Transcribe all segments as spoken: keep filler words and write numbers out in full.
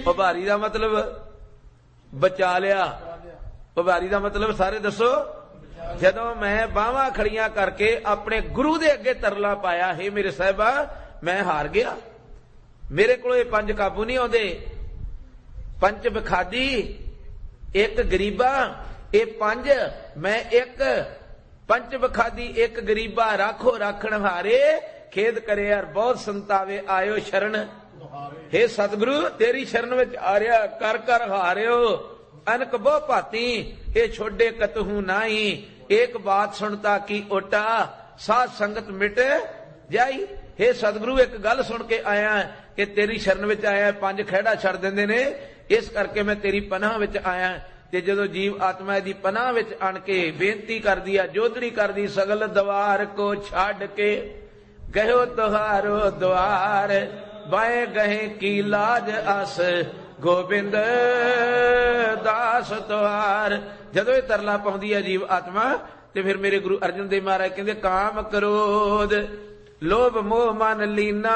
ਉਭਾਰੀ ਦਾ ਮਤਲਬ ਬਚਾ ਲਿਆ। ਉਭਾਰੀ ਦਾ ਮਤਲਬ ਸਾਰੇ ਦੱਸੋ। ਜਦੋਂ ਮੈਂ ਬਾਹਾਂ ਖੜੀਆਂ ਕਰਕੇ ਆਪਣੇ ਗੁਰੂ ਦੇ ਅੱਗੇ ਤਰਲਾ ਪਾਇਆ, ਹੇ ਮੇਰੇ ਸਾਹਿਬਾ ਮੈਂ ਹਾਰ ਗਿਆ, ਮੇਰੇ ਕੋਲ ਇਹ ਪੰਜ ਕਾਬੂ ਨਹੀਂ ਆਉਂਦੇ। ਪੰਜ ਬਖਾਦੀ, ਇੱਕ ਗਰੀਬਾ, ਇਹ ਪੰਜ ਮੈਂ ਇੱਕ ਪੰਜ ਬਖਾਦੀ ਇੱਕ ਗਰੀਬਾ, ਰਾਖੋ ਰਾਖਣ ਹਾਰੇ, ਖੇਦ ਕਰੇ ਯਾਰ ਬਹੁਤ ਸੰਤਾਵੇ, ਆਇਓ ਸ਼ਰਨ। ਹੇ ਸਤਿਗੁਰੂ ਤੇਰੀ ਸ਼ਰਨ ਵਿੱਚ ਆ ਰਿਹਾ, ਕਰ ਕਰ ਹਾਰਿਓ ਅਨਕ ਬਹੁ ਭਾਤੀ, ਇਹ ਛੋਡੇ ਕਤਹੂ ਨਾਹੀ, ਇੱਕ ਬਾਤ ਸੁਣਤਾ ਕੀ ਓਟਾ, ਸਾਧ ਸੰਗਤ ਮਿਟ ਜਾਈ। ਹੇ ਸਤਿਗੁਰੂ ਇੱਕ ਗੱਲ ਸੁਣ ਕੇ ਆਇਆ ਕਿ ਤੇਰੀ ਸ਼ਰਨ ਵਿੱਚ ਆਇਆ, ਪੰਜ ਖਹਿੜਾ ਛੱਡ ਦਿੰਦੇ ਨੇ, ਇਸ ਕਰਕੇ ਮੈਂ ਤੇਰੀ ਪਨਾਹ ਵਿੱਚ ਆਇਆ। ਤੇ ਜਦੋਂ ਜੀਵ ਆਤਮਾ ਦੀ ਪਨਾਹ ਵਿੱਚ ਆਣ ਕੇ ਬੇਨਤੀ ਕਰਦੀ ਆ, ਜੋਦੜੀ ਕਰਦੀ, ਸਗਲ ਦਵਾਰ ਕੋ ਛੱਡ ਕੇ ਗਇਓ ਤੁਹਾਰੋ ਦਵਾਰ, ਬਾਏ ਗਏ ਕੀ ਲਾਜ ਅਸ ਗੋਬਿੰਦ ਦਾਸ ਤੁਹਾਰ। ਜਦੋਂ ਇਹ ਤਰਲਾ ਪਾਉਂਦੀ ਹੈ ਜੀਵ ਆਤਮਾ, ਤੇ ਫਿਰ ਮੇਰੇ ਗੁਰੂ ਅਰਜਨ ਦੇਵ ਮਹਾਰਾਜ ਕਹਿੰਦੇ ਕਾਮ ਕ੍ਰੋਧ ਲੋਭ ਮੋਹ ਮਨ ਲੀਨਾ,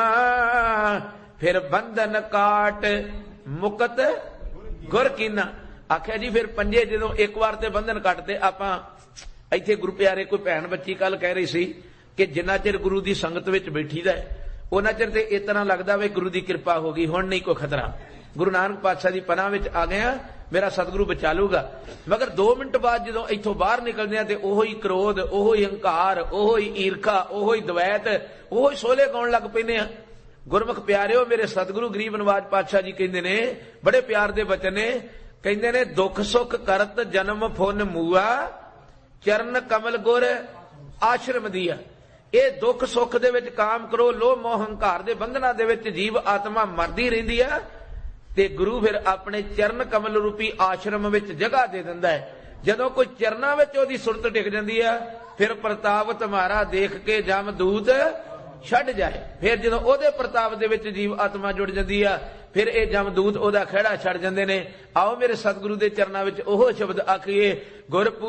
ਫਿਰ ਬੰਧਨ ਕਾਟ ਮੁਕਤ ਗੁਰ ਕੀਨਾ। ਆਖਿਆ ਜੀ ਫਿਰ ਪੰਜੇ ਜਦੋਂ ਇੱਕ ਵਾਰ ਤੇ ਬੰਧਨ ਕੱਟਦੇ। ਆਪਾਂ ਇੱਥੇ ਗੁਰੂ ਪਿਆਰੇ ਕੋਈ ਭੈਣ ਬੱਚੀ ਕੱਲ ਕਹਿ ਰਹੀ ਸੀ ਕਿ ਜਿੰਨਾ ਚਿਰ ਗੁਰੂ ਦੀ ਸੰਗਤ ਵਿੱਚ ਬੈਠੀ ਦਾ ਉਹਨਾਂ ਚਿਰ ਤੇ ਇਸ ਤਰ੍ਹਾਂ ਲੱਗਦਾ ਵੇ ਗੁਰੂ ਦੀ ਕਿਰਪਾ ਹੋ ਗਈ, ਹੁਣ ਨਹੀਂ ਕੋਈ ਖਤਰਾ, ਗੁਰੂ ਨਾਨਕ ਪਾਤਸ਼ਾਹ ਦੀ ਪਨਾਹ ਵਿੱਚ ਆ ਗਿਆ, ਮੇਰਾ ਸਤਿਗੁਰੂ ਬਚਾ ਲੂਗਾ। ਮਗਰ ਦੋ ਮਿੰਟ ਬਾਅਦ ਜਦੋਂ ਇੱਥੋਂ ਬਾਹਰ ਨਿਕਲਦੇ ਆ ਤੇ ਉਹੋ ਹੀ ਕ੍ਰੋਧ, ਉਹੋ ਹੀ ਹੰਕਾਰ, ਉਹੋ ਹੀ ਈਰਖਾ, ਉਹੋ ਹੀ ਦਵੈਤ, ਉਹੋ ਹੀ ਸੋਲੇ ਗਾਉਣ ਲੱਗ ਪੈਂਦੇ ਆ। ਗੁਰਮੁਖ ਪਿਆਰਿਓ, ਮੇਰੇ ਸਤਿਗੁਰੂ ਗਰੀਬ ਨਵਾਜ ਪਾਤਸ਼ਾਹ ਜੀ ਕਹਿੰਦੇ ਨੇ, ਬੜੇ ਪਿਆਰ ਦੇ ਬਚਨ ਨੇ, ਕਹਿੰਦੇ ਨੇ ਦੁੱਖ ਸੁੱਖ ਕਰਤ ਜਨਮ ਫੁਨ ਮੂਆ, ਚਰਨ ਕਮਲ ਗੁਰ ਆਸ਼ਰਮ ਦੀਆ। ਇਹ ਦੁੱਖ ਸੁੱਖ ਦੇ ਵਿੱਚ ਕਾਮ ਕਰੋ, ਲੋਭ ਮੋਹ ਹੰਕਾਰ ਦੇ ਬੰਧਨਾਂ ਦੇ ਵਿੱਚ ਜੀਵ ਆਤਮਾ ਮਰਦੀ ਰਹਿੰਦੀ ਆ, ਤੇ ਗੁਰੂ ਫਿਰ ਆਪਣੇ ਚਰਨ ਕਮਲ ਰੂਪੀ ਆਸ਼ਰਮ ਵਿੱਚ ਜਗ੍ਹਾ ਦੇ ਦਿੰਦਾ ਹੈ। ਜਦੋਂ ਕੋਈ ਚਰਨਾਂ ਵਿੱਚ ਉਹਦੀ ਸੁਰਤ ਟਿਕ ਜਾਂਦੀ ਆ, ਫਿਰ ਪ੍ਰਤਾਪ ਤੁਮਾਰਾ ਦੇਖ ਕੇ ਜਮਦੂਤ ਛੱਡ ਜਾਏ। ਫਿਰ ਜਦੋਂ ਉਹਦੇ ਪ੍ਰਤਾਪ ਦੇ ਵਿੱਚ ਜੀਵ ਆਤਮਾ ਜੁੜ ਜਾਂਦੀ ਆ, ਫਿਰ ਇਹ ਜਮਦੂਤ ਉਹਦਾ ਖਹਿੜਾ ਛੱਡ ਜਾਂਦੇ ਨੇ। ਆਓ ਮੇਰੇ ਸਤਿਗੁਰੂ ਦੇ ਚਰਨਾਂ ਵਿੱਚ ਉਹ ਸ਼ਬਦ ਆਖੀਏ, ਗੁਰ